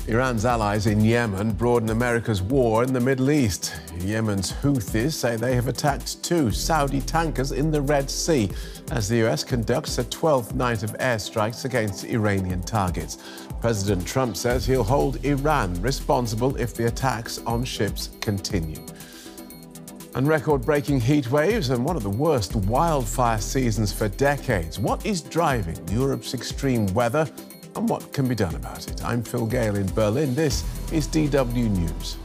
Iran's allies in Yemen broaden America's war in the Middle East. Yemen's Houthis say they have attacked 2 Saudi tankers in the Red Sea as the US conducts a 12th night of airstrikes against Iranian targets. President Trump says he'll hold Iran responsible if the attacks on ships continue. And record-breaking heat waves and one of the worst wildfire seasons for decades. What is driving Europe's extreme weather? And what can be done about it? I'm Phil Gale in Berlin. This is DW News.